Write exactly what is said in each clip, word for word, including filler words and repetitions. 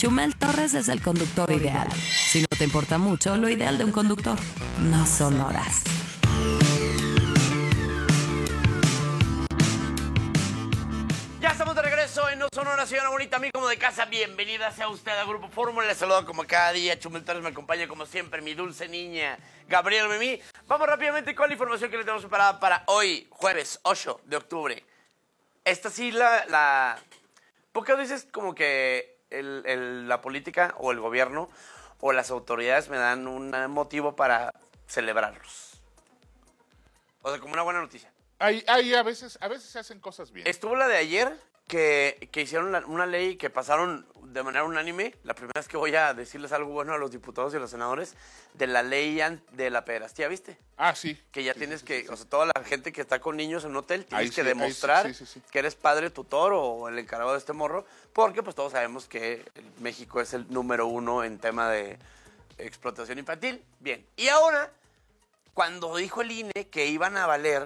Chumel Torres es el conductor ideal. Si no te importa mucho, lo ideal de un conductor no son horas. Ya estamos de regreso en No Son Horas, señora bonita, amigo como de casa. Bienvenida sea usted a Grupo Fórmula. Les saludo como cada día. Chumel Torres me acompaña como siempre, mi dulce niña Gabriela Memí. Vamos rápidamente con la información que le tenemos preparada para hoy, jueves ocho de octubre. Esta sí la... la... ¿Por qué dices como que el, el, la política o el gobierno o las autoridades me dan un motivo para celebrarlos? O sea, como una buena noticia. Hay, hay a veces, a veces se hacen cosas bien. Estuvo la de ayer que, que hicieron la, una ley que pasaron de manera unánime. La primera vez que voy a decirles algo bueno a los diputados y a los senadores de la ley de la pederastía, ¿viste? Ah, sí. Que ya sí, tienes sí, que, sí, sí. o sea, toda la gente que está con niños en un hotel tienes Ahí que sí, demostrar ahí sí, sí, sí, sí. que eres padre tutor o el encargado de este morro, porque pues todos sabemos que México es el número uno en tema de explotación infantil. Bien, y ahora, cuando dijo el I N E que iban a valer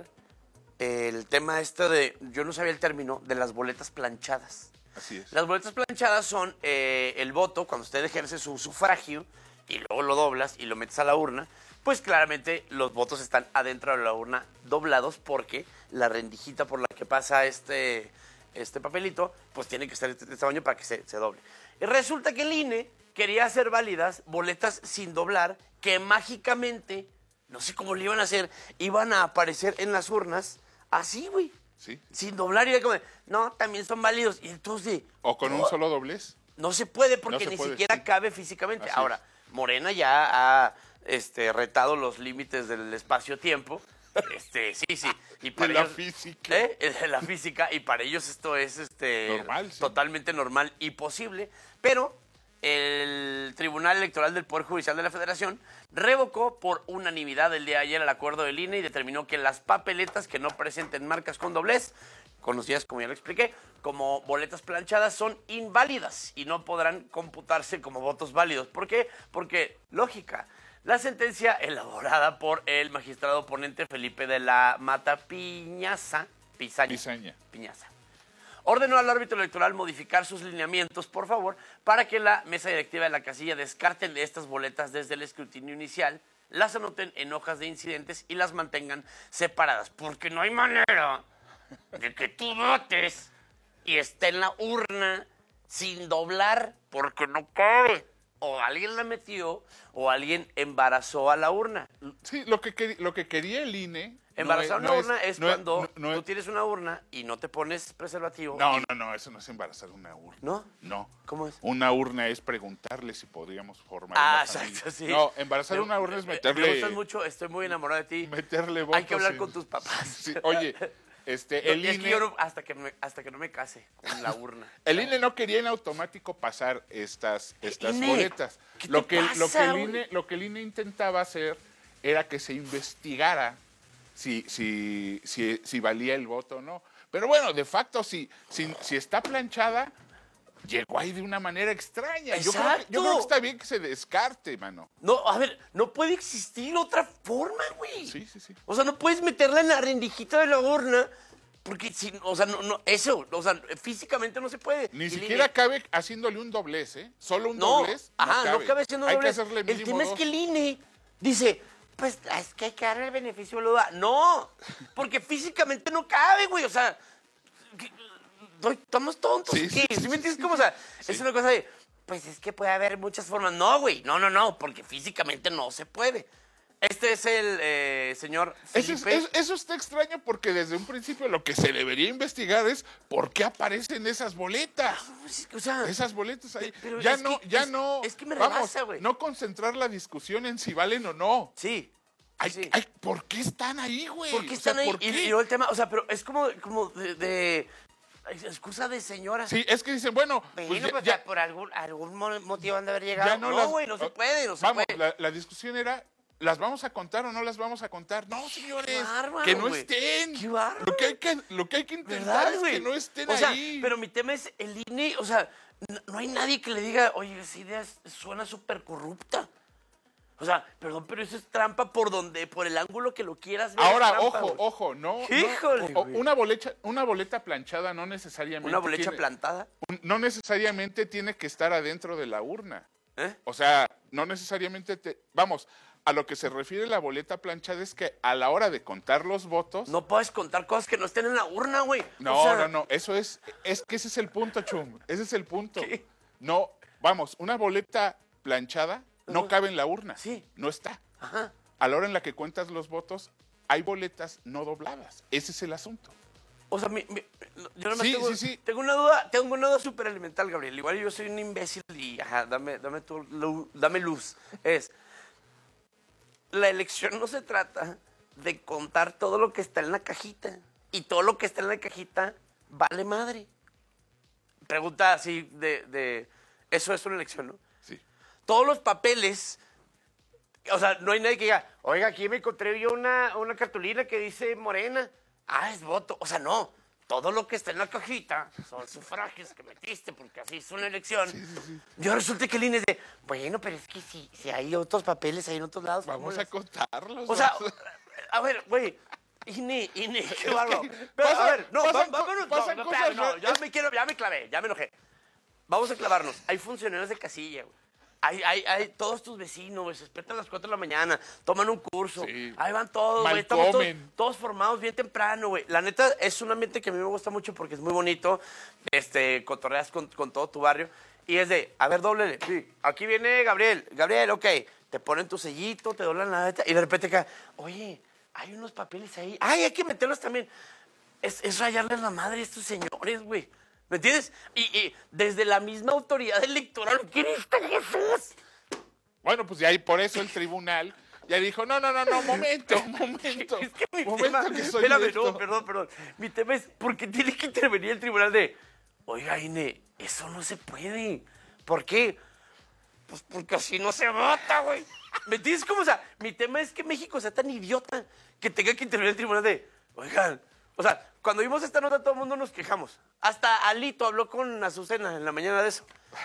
el tema este de, yo no sabía el término, de las boletas planchadas. Así es. Las boletas planchadas son eh, el voto, cuando usted ejerce su sufragio y luego lo doblas y lo metes a la urna, pues claramente los votos están adentro de la urna doblados porque la rendijita por la que pasa este, este papelito, pues tiene que ser de este tamaño para que se, se doble. Y resulta que el I N E quería hacer válidas boletas sin doblar que mágicamente, no sé cómo le iban a hacer, iban a aparecer en las urnas así, güey. Sí. Sin doblar y era como, de, no, también son válidos. Y entonces, O con un no, solo doblez. no se puede porque No se ni puede, siquiera sí. cabe físicamente. Así Ahora, es. Morena ya ha este, retado los límites del espacio-tiempo. Este, sí, sí. Y para De la ellos- física. ¿Eh? De la física. Y para ellos esto es este, Normal, sí. totalmente normal y posible. Pero el Tribunal Electoral del Poder Judicial de la Federación revocó por unanimidad el día de ayer el acuerdo del I N E y determinó que las papeletas que no presenten marcas con doblez, conocidas como ya lo expliqué, como boletas planchadas, son inválidas y no podrán computarse como votos válidos. ¿Por qué? Porque, lógica, la sentencia elaborada por el magistrado ponente Felipe de la Mata Piñaza, Pizaña, Pizaña. Piñaza, ordenó al árbitro electoral modificar sus lineamientos, por favor, para que la mesa directiva de la casilla descarten de estas boletas desde el escrutinio inicial, las anoten en hojas de incidentes y las mantengan separadas, porque no hay manera de que tú votes y esté en la urna sin doblar, porque no cabe. O alguien la metió o alguien embarazó a la urna. Sí, lo que, quer- lo que quería el I N E... Embarazar no una es- urna es no cuando no- no tú es- tienes una urna y no te pones preservativo. No, y- no, no, eso no es embarazar una urna. ¿No? No. ¿Cómo es? Una urna es preguntarle si podríamos formar Ah, una familia. exacto, sí. No, embarazar Me- una urna es me- meterle... Me gustas mucho, estoy muy enamorado de ti. Meterle votos. Hay que hablar en- con tus papás. Sí, oye, este, No, el es que I N E... yo no- hasta, que me, hasta que no me case con la urna. El I N E no quería en automático pasar estas, estas I N E, boletas. ¿qué Lo te que, lo, pasa, que el güey? I N E, lo que el I N E intentaba hacer era que se investigara si, si, si, si valía el voto o no. Pero bueno, de facto, si, si, si está planchada, llegó ahí de una manera extraña. Yo creo, que, yo creo que está bien que se descarte, mano. No, a ver, no puede existir otra forma, güey. Sí, sí, sí. O sea, no puedes meterla en la rendijita de la urna porque, si, o sea, no, no, eso, o sea, físicamente no se puede. Ni Y siquiera le- cabe haciéndole un doblez, ¿eh? Solo un No, doblez. ajá, no cabe siendo Hay doblez. que hacerle El mínimo tema es dos. que el I N E dice, pues es que hay que darle el beneficio de la duda. No, porque físicamente no cabe, güey. O sea, que- no, estamos tontos. Sí, ¿Qué? sí, ¿Sí sí, me entiendes sí, cómo? O sea, sí. es una cosa de, pues es que puede haber muchas formas. No, güey, no, no, no, porque físicamente no se puede. Este es el eh, señor Eso, es- Felipe. eso- eso está extraño porque desde un principio lo que se debería investigar es por qué aparecen esas boletas. O sea, Esas boletas ahí. Pero ya es no, que- ya es- no. es que me vamos, rebasa, güey. no concentrar la discusión en si valen o no. sí. Ay, sí. ay, ¿por qué están ahí, güey? ¿Por qué O sea, están ahí? ¿por Y, qué? y luego el tema, o sea, pero es como, como de, de excusa de señora. Sí, es que dicen, bueno, Bueno, pues ya, pues, ya- por algún, algún mo- motivo han de haber llegado. ya no, no, las- güey, no se puede, no se vamos, puede. La, la discusión era, ¿las vamos a contar o no las vamos a contar? No, señores, bárbaro, que no güey. estén. Qué bárbaro. Lo que hay que, lo que, hay que intentar ¿Verdad, es güey? que no estén o sea, ahí. pero mi tema es el I N E, o sea, no, no hay nadie que le diga, oye, esa idea es- suena súper corrupta. O sea, perdón, pero eso es trampa por donde, por el ángulo que lo quieras ver. Ahora, trampa, ojo, güey. ojo, no. Híjole, no, o- güey. una boleta, una boleta planchada no necesariamente. Una bolecha tiene- plantada. un- no necesariamente tiene que estar adentro de la urna. ¿Eh? O sea, no necesariamente te. Vamos, a lo que se refiere la boleta planchada es que a la hora de contar los votos. No puedes contar cosas que no estén en la urna, güey. No, O sea, no, no, eso es, es que ese es el punto, Chum, ese es el punto. ¿Qué? No, vamos, una boleta planchada no Ajá. cabe en la urna, Sí. no está. Ajá. A la hora en la que cuentas los votos, hay boletas no dobladas, ese es el asunto. O sea, mi, mi- yo nada más Sí, tengo, sí, sí. tengo una duda, tengo una duda súper elemental, Gabriel. Igual yo soy un imbécil y, ajá, dame, dame, tu, lu- dame luz. Es, la elección no se trata de contar todo lo que está en la cajita. Y todo lo que está en la cajita vale madre. Pregunta así de, de eso es una elección, ¿no? Sí. Todos los papeles, o sea, no hay nadie que diga, oiga, aquí me encontré yo una, una cartulina que dice Morena. Ah, es voto. O sea, no. Todo lo que está en la cajita son sufragios que metiste porque así es una elección. Yo resulta que el I N E es de, bueno, pero es que si, si hay otros papeles ahí en otros lados. ¿cómo Vamos a las-?" contarlos. O sea, vamos a- a ver, güey. I N E, I N E, qué bárbaro. que Pero, a pasan- ver, no, pasan va- co- vámonos. pasan no, no, cosas espérame, no, re- ya me quiero, ya me clavé, ya me enojé. Vamos a clavarnos. Hay funcionarios de casilla, güey. Hay, hay, hay todos tus vecinos, güey, se despiertan a las cuatro de la mañana, toman un curso, Sí. ahí van todos, Mal güey, estamos todos, comen. todos formados bien temprano, güey. La neta, es un ambiente que a mí me gusta mucho porque es muy bonito, este, cotorreas con, con todo tu barrio, y es de, a ver, dóblele, sí, aquí viene Gabriel, Gabriel, ok, te ponen tu sellito, te doblan la neta, y de repente acá, oye, hay unos papeles ahí, ay, hay que meterlos también. Es, es rayarles la madre a estos señores, güey. ¿Me entiendes? Y, y desde la misma autoridad electoral, Cristo Jesús. Bueno, pues ya ahí por eso el tribunal ya dijo, no, no, no, no, momento, momento. Es que mi momento tema, que soy espérame, esto. no, perdón, perdón. Mi tema es, ¿por qué tiene que intervenir el tribunal de, oiga, I N E, eso no se puede? ¿Por qué? Pues porque así no se vota, güey. ¿Me entiendes cómo? O sea, mi tema es que México sea tan idiota que tenga que intervenir el tribunal de, oigan, o sea, cuando vimos esta nota todo el mundo nos quejamos. Hasta Alito habló con Azucena en la mañana de eso.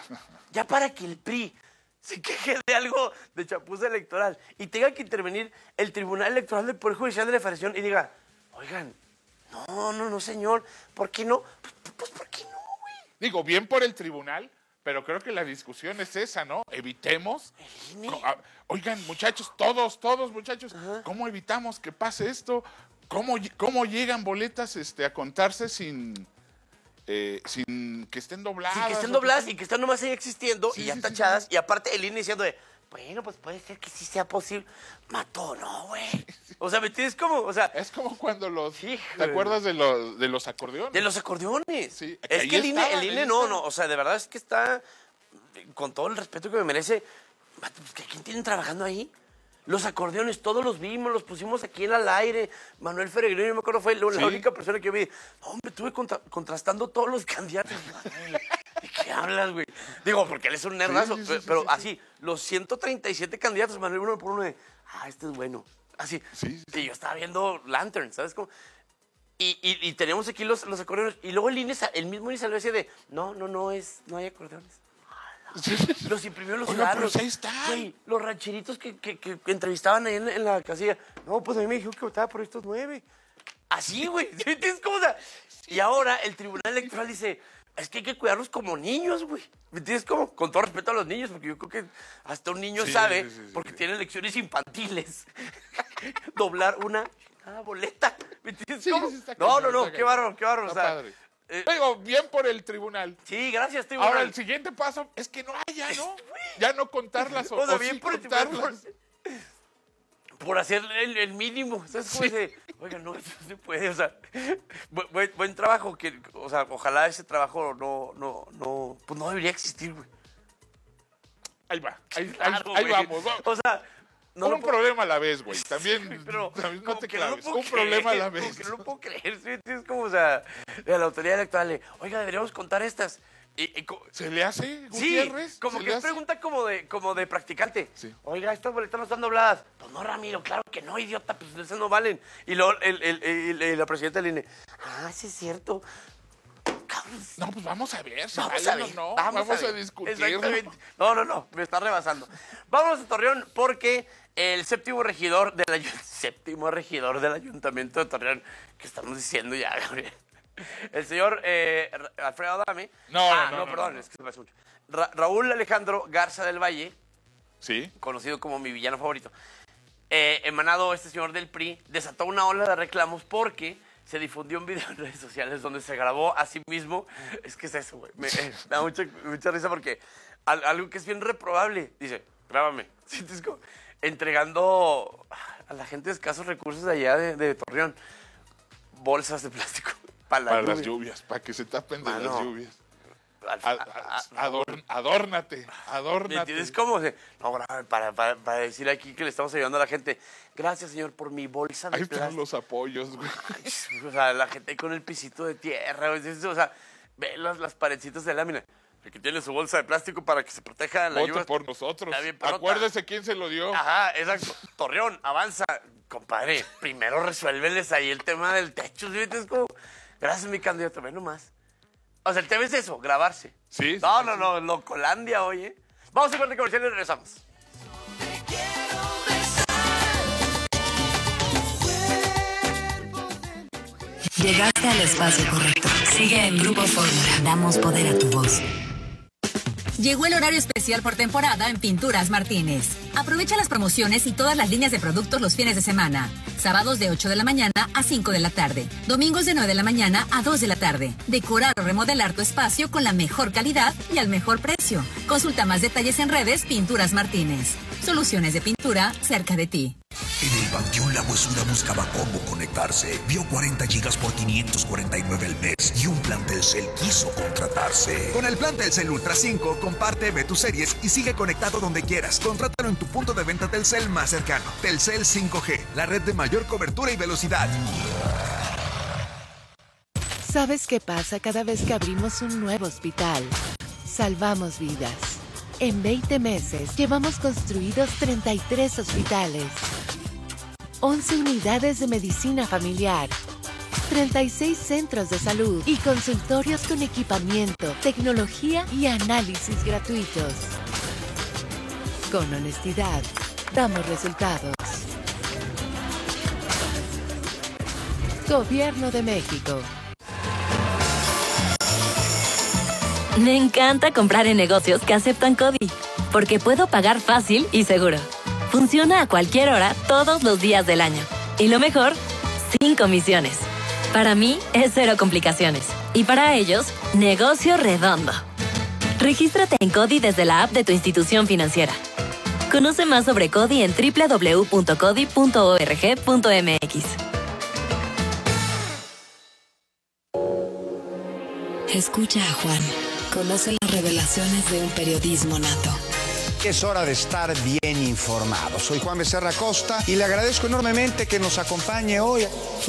Ya para que el P R I se queje de algo de chapuza electoral y tenga que intervenir el Tribunal Electoral del Poder Judicial de la Federación y diga, oigan, no, no, no, señor, ¿por qué no? Pues, pues ¿por qué no, güey? Digo, bien por el tribunal, pero creo que la discusión es esa, ¿no? Evitemos. I N E. Co- a- Oigan, muchachos, todos, todos, muchachos, ¿cómo evitamos que pase esto? ¿Cómo, ll- cómo llegan boletas este, a contarse sin, eh, sin que estén dobladas? Sí, que estén o dobladas y que están nomás ahí existiendo Sí, y ya sí, sí, tachadas. Y aparte el I N E diciendo de, bueno, pues puede ser que sí sea posible. Mató, no, güey. O sea, ¿me entiendes cómo? O sea, Es como cuando los... Híjole. ¿Te acuerdas de los, de los acordeones? de los acordeones. Sí, es ahí que el I N E, estaban, el I N E ahí no, estaban. no, o sea, de verdad es que está, con todo el respeto que me merece, vato, pues, ¿quién tienen trabajando ahí? Los acordeones, todos los vimos, los pusimos aquí en el aire. Manuel Feregrino, yo me acuerdo, fue la Sí. única persona que yo vi. No, hombre, estuve contra- contrastando todos los candidatos. Manuel, ¿de qué hablas, güey? Digo, porque él es un nerdazo, sí, sí, pero, sí, pero sí, así, los ciento treinta y siete candidatos, Manuel, uno por uno de, ah, este es bueno. Así. Sí, sí, Y yo estaba viendo Lantern, ¿sabes cómo? Y, y, y teníamos aquí los, los acordeones. Y luego el I N E, sa- el mismo I N E salió así de, no, no, no, es, no hay acordeones. Los imprimió en los Oiga, pero cigarros. si ahí está. Güey, los rancheritos que, que, que entrevistaban ahí en, en la casilla. No, pues a mí me dijeron que votaba por estos nueve. Así, güey. ¿Sí me entiendes cómo? O sea, y ahora el Tribunal Electoral dice, es que hay que cuidarlos como niños, güey. ¿Me entiendes cómo? Con todo respeto a los niños, porque yo creo que hasta un niño Sí, sabe, sí, sí, sí, porque sí. tiene lecciones infantiles, doblar una ah, boleta. ¿Me entiendes Sí, cómo? sí, está no, cañón, no, no, está qué cañón. bárbaro, qué bárbaro. Está o sea, padre. eh, Digo, bien por el tribunal. sí, gracias, tribunal. Ahora, el siguiente paso es que no haya, ¿no? Ya no contarlas o, O sea, o bien sí por el tribunal, contarlas. por, por hacer el, el mínimo. ¿Sabes cómo dice? Oiga, no, eso no se puede. O sea, bu- buen, buen trabajo. Que, o sea, ojalá ese trabajo no, no, no, pues no debería existir, güey. Ahí va, ahí, ahí- Claro, ahí güey. vamos. ¿no? O sea, no un lo puedo- problema a la vez, güey. También, Sí, pero también no como te que no lo claves. puedo un problema a la creer, vez. como que no lo puedo creer. ¿Sí? Es como, o sea, de la autoridad electoral, le, oiga, deberíamos contar estas. Y, y co- ¿Se le hace, sí, Gutiérrez? como ¿Se que le es hace? pregunta como de, como de practicante. Sí. Oiga, estas boletas no están dobladas. Pues no, Ramiro, claro que no, idiota, pues esas no valen. Y luego el, el, el- el- la presidenta del I N E, ah, sí es cierto. Cabrón, No, pues vamos a ver. Si Vamos vale a o ver, no. vamos, Vamos a, a, ver. discutirlo. Exactamente. No, no, no, me está rebasando. Vamos a Torreón porque el séptimo regidor del ayu- séptimo regidor del Ayuntamiento de Torreón, que estamos diciendo ya, Gabriel, el señor eh, Ra- Alfredo Adame. No, ah, no, no, no, perdón, no. es que se me hace mucho. Ra- Raúl Alejandro Garza del Valle, Sí. conocido como mi villano favorito, eh, emanado este señor del P R I, desató una ola de reclamos porque se difundió un video en redes sociales donde se grabó a sí mismo. Es que es eso, güey. Me, eh, me da mucha, mucha risa porque al- algo que es bien reprobable. Dice, grábame. Sí, es como entregando a la gente de escasos recursos de allá de, de Torreón bolsas de plástico para, la Para lluvia. las lluvias, para que se tapen de Mano. las lluvias. Al- A- a- a- a- adorn- adórnate, ¿Me adórnate. entiendes cómo? De, no, grábame para, para, para decir aquí que le estamos ayudando a la gente. Gracias, señor, por mi bolsa de Ahí están plástico. los apoyos, güey. O sea, la gente con el pisito de tierra, güey. O sea, ve las, las paredcitas de lámina. El que tiene su bolsa de plástico para que se proteja de la Vote lluvia. por nosotros. Está bien perrota. Acuérdese quién se lo dio. Ajá, exacto. Torreón, avanza. Compadre, primero resuélveles ahí el tema del techo. ¿Sí? Es como, gracias, mi candidato, ve nomás. O sea, el tema es eso, grabarse. Sí, sí, No, sí, no, sí. no, Locolandia, oye. Vamos a corte comercial y regresamos. Llegaste al espacio correcto. Sigue en Grupo Fórmula. Damos poder a tu voz. Llegó el horario especial por temporada en Pinturas Martínez. Aprovecha las promociones y todas las líneas de productos los fines de semana. Sábados de ocho de la mañana a cinco de la tarde. Domingos de nueve de la mañana a dos de la tarde. Decorar o remodelar tu espacio con la mejor calidad y al mejor precio. Consulta más detalles en redes Pinturas Martínez. Soluciones de pintura cerca de ti. En el Panteón La Huesura buscaba cómo conectarse. Vio cuarenta gigas por quinientos cuarenta y nueve al mes y un plan Telcel quiso contratarse. Con el plan Telcel Ultra cinco, comparte, ve tus series y sigue conectado donde quieras. Contrátalo en tu punto de venta Telcel más cercano. Telcel cinco G, la red de mayor cobertura y velocidad. ¿Sabes qué pasa cada vez que abrimos un nuevo hospital? Salvamos vidas. En veinte meses llevamos construidos treinta y tres hospitales, once unidades de medicina familiar, treinta y seis centros de salud y consultorios con equipamiento, tecnología y análisis gratuitos. Con honestidad, damos resultados. Gobierno de México. Me encanta comprar en negocios que aceptan CODI, porque puedo pagar fácil y seguro. Funciona a cualquier hora, todos los días del año. Y lo mejor, sin comisiones. Para mí, es cero complicaciones. Y para ellos, negocio redondo. Regístrate en CODI desde la app de tu institución financiera. Conoce más sobre CODI en doble u doble u doble u punto codi punto org punto m x. Escucha a Juan. Conoce las revelaciones de un periodismo nato. Es hora de estar bien informado. Soy Juan Becerra Costa y le agradezco enormemente que nos acompañe hoy.